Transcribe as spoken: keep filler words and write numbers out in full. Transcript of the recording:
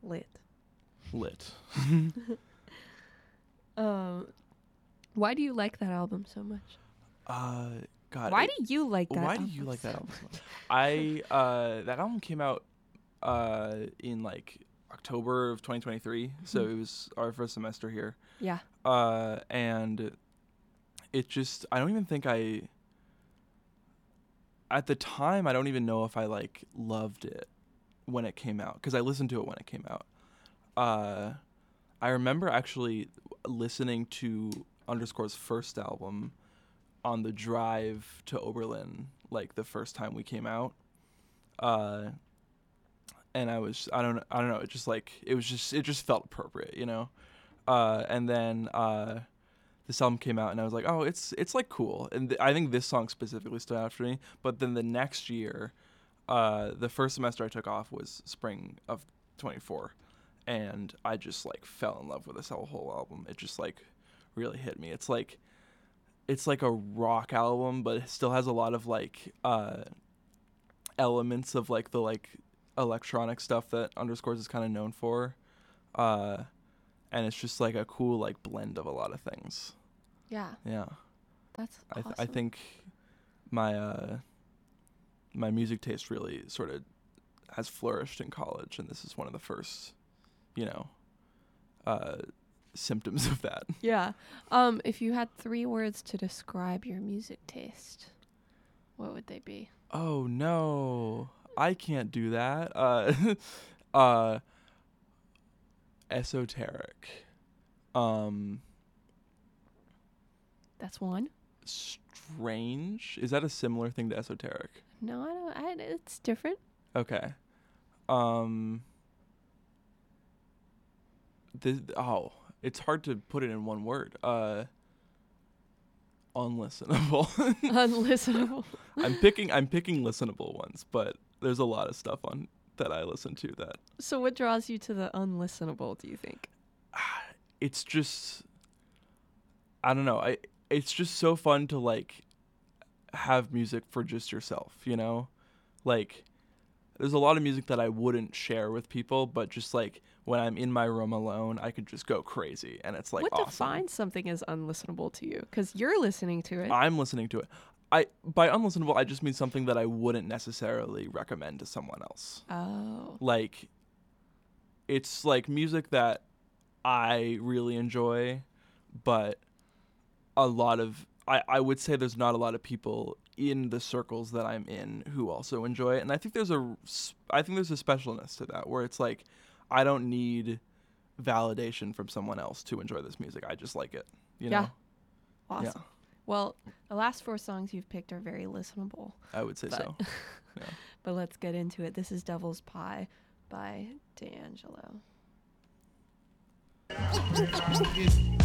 Lit. Lit. um, why do you like that album so much? Uh, God. Why it, do you like that? Why album do you like so that album so much? I uh, that album came out uh in like October of twenty twenty-three, so it was our first semester here. Yeah. Uh, and it just I don't even think I. At the time, I don't even know if I like loved it when it came out, because I listened to it when it came out. Uh, I remember actually listening to Underscore's first album on the drive to Oberlin, like the first time we came out. Uh, and I was I don't I don't know, it just like it was just it just felt appropriate, you know. Uh, and then uh, this album came out, and I was like, oh, it's it's like cool. And th- I think this song specifically stood out for me. But then the next year, uh, the first semester I took off was spring of twenty-four, and I just like fell in love with this whole album. It just like really hit me. It's like it's like a rock album, but it still has a lot of like uh, elements of like the like electronic stuff that Underscores is kind of known for. Uh, and it's just like a cool like blend of a lot of things. Yeah. Yeah. That's I th- awesome. I think my uh my music taste really sort of has flourished in college, and this is one of the first, you know, uh symptoms of that. Yeah. Um, if you had three words to describe your music taste, what would they be? Oh no. I can't do that. Uh uh esoteric. Um That's one. Strange. Is that a similar thing to esoteric? No, I don't. I, it's different. Okay. Um. This, oh, it's hard to put it in one word. Uh. Unlistenable. Unlistenable. I'm picking. I'm picking listenable ones, but there's a lot of stuff on that I listen to that. So, what draws you to the unlistenable? Do you think? It's just. I don't know. I. It's just so fun to like have music for just yourself, you know? Like there's a lot of music that I wouldn't share with people, but just like when I'm in my room alone, I could just go crazy, and it's like what awesome. defines something as unlistenable to you? Because you're listening to it. I'm listening to it. I by unlistenable, I just mean something that I wouldn't necessarily recommend to someone else. Oh. Like it's like music that I really enjoy, but a lot of I, I would say there's not a lot of people in the circles that I'm in who also enjoy it, and I think there's a I think there's a specialness to that where it's like I don't need validation from someone else to enjoy this music. I just like it, you Yeah. know. Awesome. Yeah. Well, the last four songs you've picked are very listenable. I would say but so. Yeah. But let's get into it. This is Devil's Pie by D'Angelo.